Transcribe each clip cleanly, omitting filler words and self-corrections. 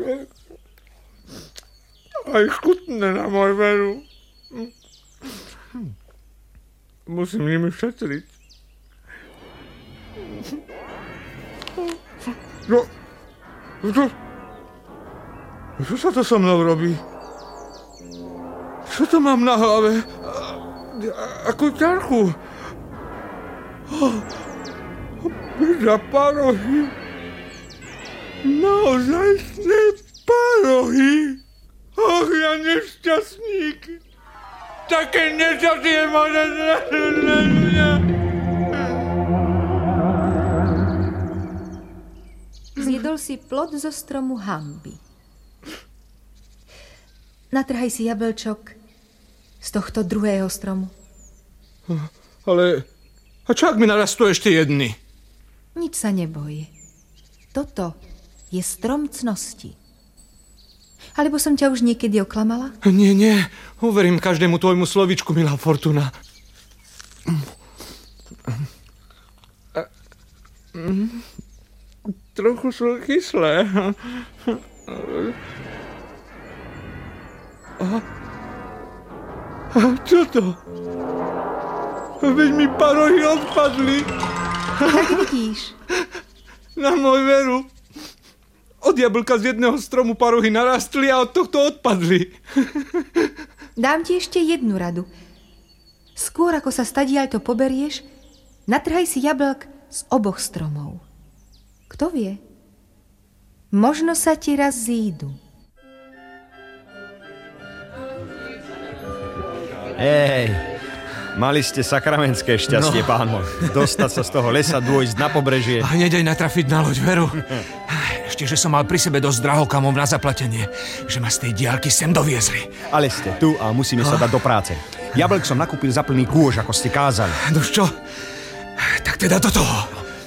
Aj chutné na môj veru. Musím nimi šetriť. Čo sa to so mnou robí? Čo to mám na hlave? Akú ťarchu? Za parohy. Naozajstné parohy. Och, ja nešťastník. Také nešťastie môže... Zjedol si plod zo stromu hanby. Natrhaj si jablčok z tohto druhého stromu. Ale... A čo ak mi narastú ešte jedny? Nič sa neboj. Toto je strom cnosti. Alebo som ťa už niekedy oklamala? Nie. Uverím každému tvojmu slovičku, milá Fortuna. Trochu sú kyslé. Čo to? Veď mi parohy odpadli. Tak vidíš. Na môj veru. Od jablka z jedného stromu parohy narastli a od tohto odpadli. Dám ti ešte jednu radu. Skôr ako sa stadiaľto poberieš, natrhaj si jablk z oboch stromov. Kto vie? Možno sa ti raz zídu. Mali ste sakramentské šťastie, pán môj. Dostať sa z toho lesa, dôjsť na pobrežie. A hneď aj natrafiť na loď, veru. Ešte, že som mal pri sebe dosť drahokamov na zaplatenie, že ma z tej diaľky sem doviezli. Ale ste tu a musíme sa dať do práce. Jablk som nakúpil za plný kôž, ako ste kázali. Nož čo? Tak teda do toho.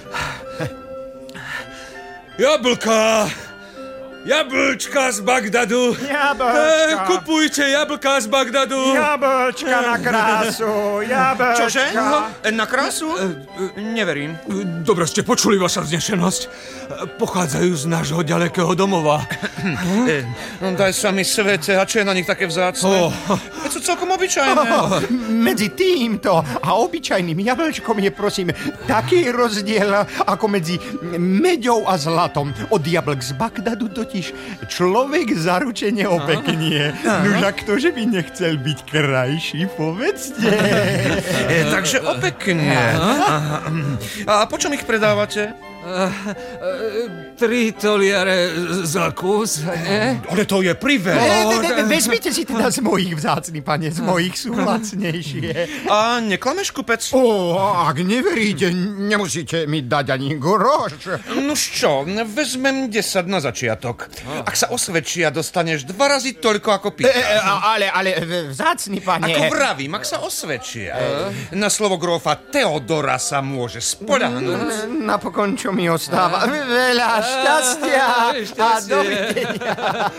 Jablka! Jablčka z Bagdadu! Jablčka! Kupujte jablka z Bagdadu! Jablčka na krásu! Jablčka! Čože? Na krásu? Neverím. Dobre ste počuli, vaša vznešenosť. Pochádzajú z nášho ďalekého domova. Daj sa mi svete, a čo je na nich také vzácne? Veď sú celkom obyčajné. Medzi týmto a obyčajným jablčkom je, prosím, taký rozdiel ako medzi meďou a zlatom. Od jablk z Bagdadu totiž človek zaručene opeknie. Nuž a ktože by nechcel byť krajší, povedzte. Takže opekne. A po čom ich predávate? 3 toliare za kus, ne? Ale to je priveľa. Vezmite si teda z mojich, vzácny pane, z mojich sú lacnejšie. A neklameš, kupec? Ak neveríte, nemusíte mi dať ani groš. Nož čo, vezmem 10 na začiatok. Ak sa osvedčia, dostaneš 2 razy toľko ako pýtaš. Ale vzácny pane... Ako vravím, ak sa osvedčia. Na slovo grófa Teodora sa môže spoľahnúť. Napokon, čo mi ostáva? Veľa šťastia a dovidenia.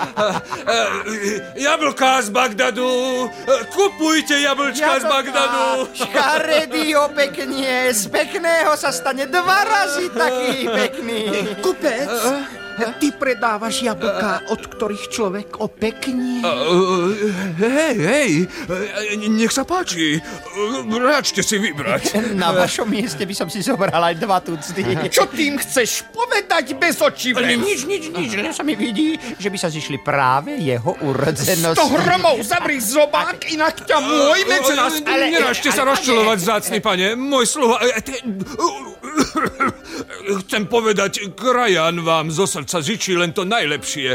Jablká z Bagdadu! Kupujte jablčka z Bagdadu! Škaredý opeknie, z pekného sa stane 2 razy taký pekný. Kupec, ty predávaš jablká, od ktorých človek opeknie? Hej, nech sa páči. Ráčte si vybrať. Na vašom mieste by som si zobral aj 2 tucty. Čo tým chceš povedať bez očí? Nič, len sa mi vidí, že by sa zišli práve jeho urodzenosti. 100 gramov, zavri zobák, inak ťa môj mecenas... Nerážte sa rozčulovať, vzácny pane. Môj sluha... Chcem povedať, krajan vám zo srdca žičí len to najlepšie.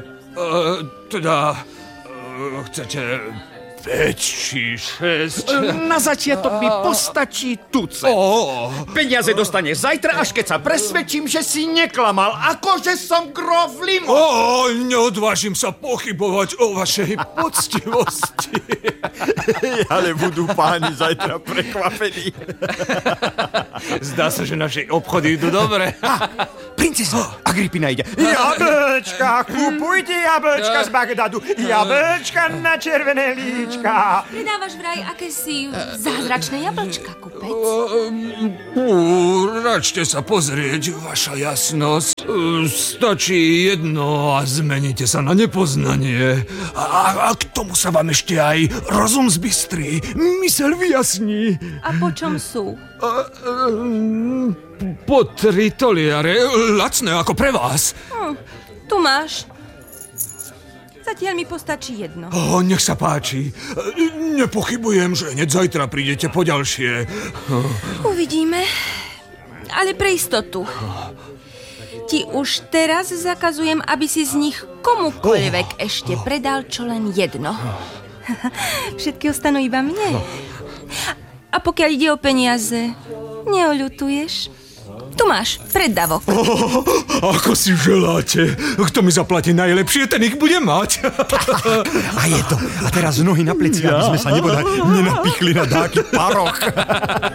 Chcete 5 či 6? Na začiatok mi postačí tucet. Peniaze dostaneš zajtra, až keď sa presvedčím, že si neklamal. Akože som gróf Limo. Neodvážim sa pochybovať o vašej poctivosti. Ale budú páni zajtra prekvapení. Zdá sa, že naše obchody idú dobre. Princesa Agripina ide. Jablčka, kupujte jablčka z Bagdadu. Jablčka na červené líčky. jablčka. Pridávaš vraj akési zázračné jablčka, kupec? Račte sa pozrieť, vaša jasnosť. Stačí jedno a zmeníte sa na nepoznanie. A k tomu sa vám ešte aj rozum zbystrí, myseľ vyjasní. A po čom sú? Po 3 toliare, lacné ako pre vás. Tu máš. Zatiaľ mi postačí jedno. Nech sa páči. Nepochybujem, že hneď zajtra prídete po ďalšie. Uvidíme. Ale pre istotu. Ti už teraz zakazujem, aby si z nich komukoľvek ešte predal čo len jedno. Všetky ostanú iba mne. A pokiaľ ide o peniaze, neoľutuješ? Tu máš, preddavok. Ako si želáte. Kto mi zaplatí najlepšie, ten ich bude mať. A je to. A teraz nohy na pleci, aby sme sa nebodaj nenapichli na dáky paroch.